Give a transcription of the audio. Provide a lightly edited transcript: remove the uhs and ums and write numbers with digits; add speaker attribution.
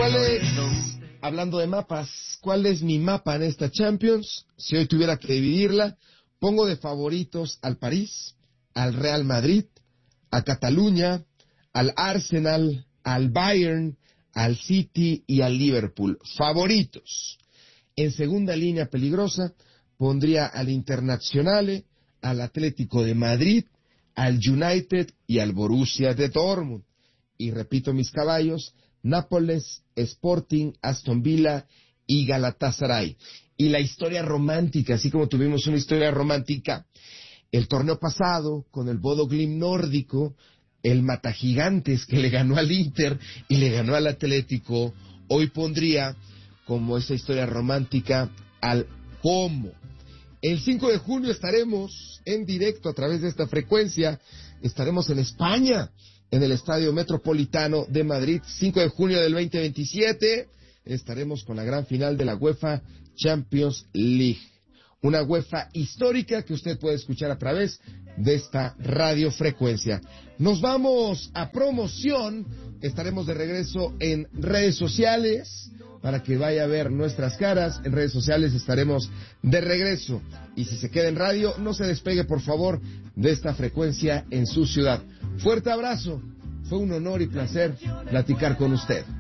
Speaker 1: Hablando de mapas, ¿cuál es mi mapa en esta Champions? Si hoy tuviera que dividirla, pongo de favoritos al París, al Real Madrid, a Cataluña, al Arsenal, al Bayern, al City y al Liverpool. Favoritos. En segunda línea peligrosa, pondría al Internazionale, al Atlético de Madrid, al United y al Borussia de Dortmund. Y repito mis caballos, Nápoles, Sporting, Aston Villa y Galatasaray. Y la historia romántica, así como tuvimos una historia romántica el torneo pasado con el Bodo Glimt nórdico, el Matagigantes que le ganó al Inter y le ganó al Atlético, hoy pondría como esa historia romántica al Como. El 5 de junio estaremos en directo a través de esta frecuencia, estaremos en España, en el Estadio Metropolitano de Madrid, 5 de junio del 2027, estaremos con la gran final de la UEFA Champions League. Una UEFA histórica que usted puede escuchar a través de esta radiofrecuencia. Nos vamos a promoción, estaremos de regreso en redes sociales, para que vaya a ver nuestras caras, en redes sociales estaremos de regreso. Y si se queda en radio, no se despegue por favor de esta frecuencia en su ciudad. Fuerte abrazo, fue un honor y placer platicar con usted.